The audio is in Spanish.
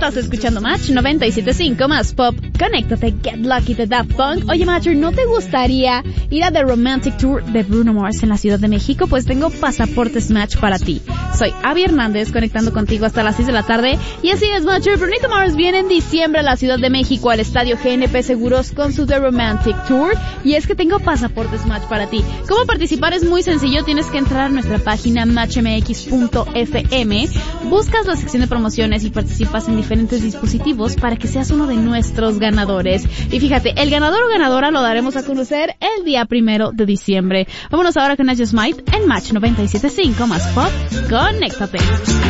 Estás escuchando Match 97.5 más pop. Conéctate, Get Lucky de Daft Punk. Oye, Matcher, ¿no te gustaría ir a The Romantic Tour de Bruno Mars en la Ciudad de México? Pues tengo pasaportes Match para ti. Soy Abby Hernández, conectando contigo hasta las 6 de la tarde. Y así es, Matcher, Bruno Mars viene en diciembre a la Ciudad de México, al Estadio GNP Seguros con su The Romantic Tour. Y es que tengo pasaportes Match para ti. ¿Cómo participar? Es muy sencillo. Tienes que entrar a nuestra página matchmx.fm, buscas la sección de promociones y participas en diferentes dispositivos para que seas uno de nuestros ganadores. Y fíjate, el ganador o ganadora lo daremos a conocer el día 1 de diciembre. Vámonos ahora con Nadia Smite en Match 97.5 más pop. Conéctate.